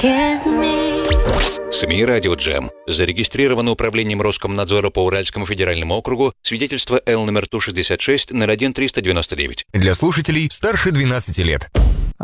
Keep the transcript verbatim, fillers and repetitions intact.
Kiss me. СМИ «Радио Джем». Зарегистрировано управлением Роскомнадзора по Уральскому федеральному округу свидетельство Л номер Ту шестьдесят шесть ноль один триста девяносто девять. Для слушателей старше двенадцати лет.